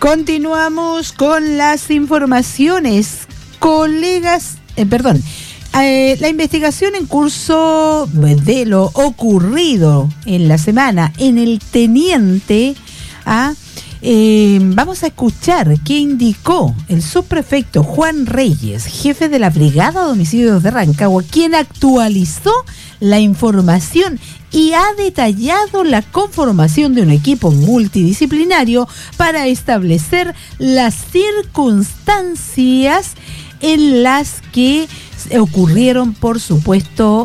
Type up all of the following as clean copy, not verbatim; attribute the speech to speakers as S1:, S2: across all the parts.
S1: Continuamos con las informaciones. La investigación en curso de lo ocurrido en la semana en el Teniente vamos a escuchar qué indicó el subprefecto Juan Reyes, jefe de la Brigada de Homicidios de Rancagua, quien actualizó la información y ha detallado la conformación de un equipo multidisciplinario para establecer las circunstancias en las que ocurrieron, por supuesto,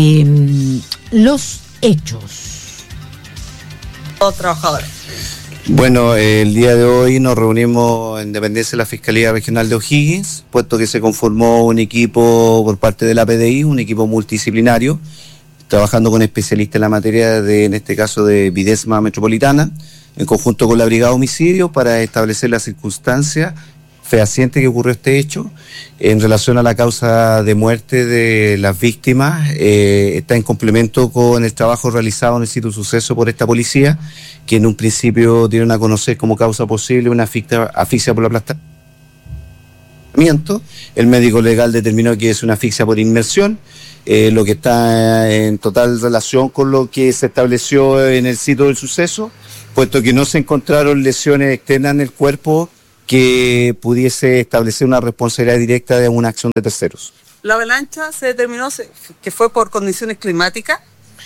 S1: los hechos.
S2: Los trabajadores.
S3: Bueno, el día de hoy nos reunimos en dependencia de la Fiscalía Regional de O'Higgins, puesto que se conformó un equipo por parte de la PDI, un equipo multidisciplinario, trabajando con especialistas en la materia en este caso de Videsma Metropolitana, en conjunto con la Brigada de Homicidios, para establecer las circunstancias fehacientes que ocurrió este hecho. En relación a la causa de muerte de las víctimas, está en complemento con el trabajo realizado en el sitio de suceso por esta policía, que en un principio dieron a conocer como causa posible una asfixia por aplastamiento. El médico legal determinó que es una asfixia por inmersión, lo que está en total relación con lo que se estableció en el sitio del suceso, puesto que no se encontraron lesiones externas en el cuerpo que pudiese establecer una responsabilidad directa de una acción de terceros.
S2: ¿La avalancha se determinó que fue por condiciones climáticas?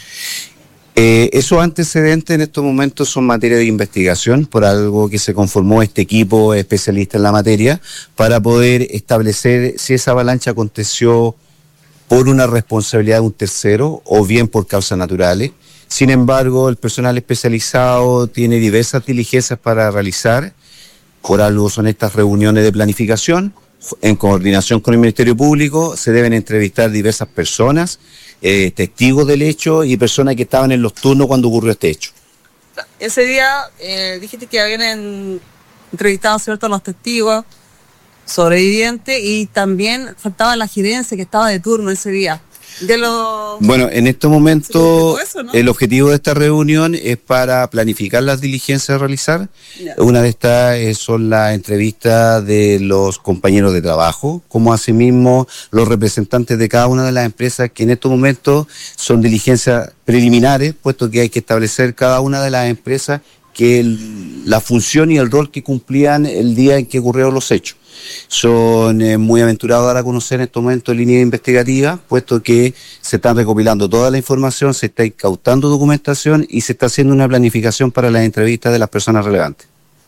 S3: Esos antecedentes en estos momentos son materia de investigación, por algo que se conformó este equipo especialista en la materia, para poder establecer si esa avalancha aconteció por una responsabilidad de un tercero o bien por causas naturales. Sin embargo, el personal especializado tiene diversas diligencias para realizar. Por algo son estas reuniones de planificación. En coordinación con el Ministerio Público se deben entrevistar diversas personas, testigos del hecho y personas que estaban en los turnos cuando ocurrió este hecho.
S2: Ese día dijiste que habían entrevistado, ¿cierto?, a los testigos, sobrevivientes, y también faltaba la gerencia que estaba de turno ese día.
S3: Bueno, en este momento
S2: eso, ¿no?
S3: El objetivo de esta reunión es para planificar las diligencias a realizar.
S2: Ya.
S3: Una de estas son las entrevistas de los compañeros de trabajo, como asimismo los representantes de cada una de las empresas, que en estos momentos son diligencias preliminares, puesto que hay que establecer cada una de las empresas que la función y el rol que cumplían el día en que ocurrieron los hechos. Son muy aventurados a dar a conocer en estos momentos líneas investigativas, puesto que se están recopilando toda la información, se está incautando documentación y se está haciendo una planificación para las entrevistas de las personas relevantes.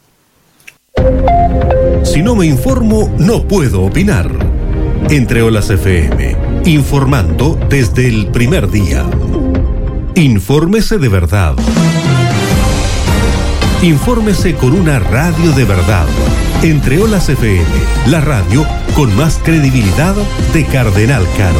S4: Si no me informo, no puedo opinar. Entre Olas FM, informando desde el primer día. Infórmese de verdad. Infórmese con una radio de verdad. Entre Olas FM, la radio con más credibilidad de Cardenal Caro.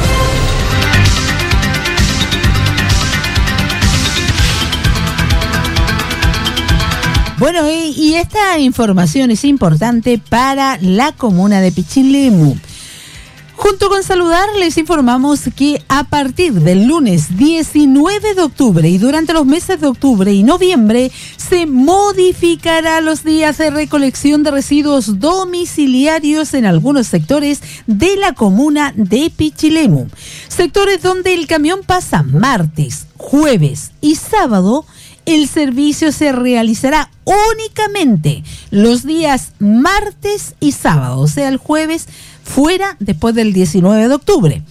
S1: Bueno, y esta información es importante para la comuna de Pichilemu. Junto con Saludar, les informamos que a partir del lunes 19 de octubre y durante los meses de octubre y noviembre se modificará los días de recolección de residuos domiciliarios en algunos sectores de la comuna de Pichilemu. Sectores donde el camión pasa martes, jueves y sábado. El servicio se realizará únicamente los días martes y sábado, o sea, el jueves fuera después del 19 de octubre.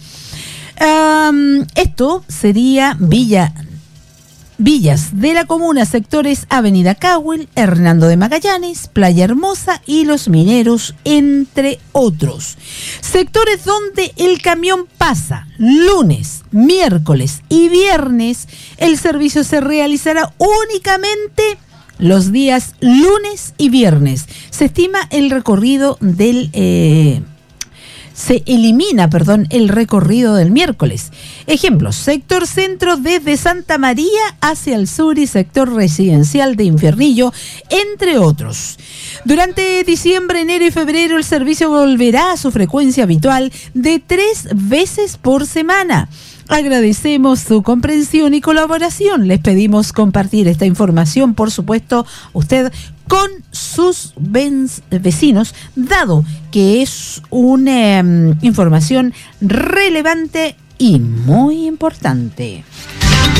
S1: Esto sería villas de la comuna, sectores Avenida Cahuil, Hernando de Magallanes, Playa Hermosa y Los Mineros, entre otros. Sectores donde el camión pasa lunes, miércoles y viernes, el servicio se realizará únicamente los días lunes y viernes. Se estima el recorrido se elimina el recorrido del miércoles. Ejemplo, sector centro desde Santa María hacia el sur y sector residencial de Infiernillo, entre otros. Durante diciembre, enero y febrero el servicio volverá a su frecuencia habitual de 3 veces por semana. Agradecemos su comprensión y colaboración. Les pedimos compartir esta información, por supuesto, usted con sus vecinos, dado que es una información relevante y muy importante.